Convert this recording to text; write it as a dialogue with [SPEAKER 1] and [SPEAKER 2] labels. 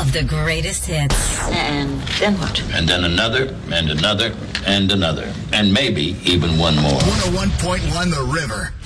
[SPEAKER 1] of the greatest hits.
[SPEAKER 2] And then what?
[SPEAKER 3] And then another, and another, and another. And maybe even one more.
[SPEAKER 4] 101.1 The River.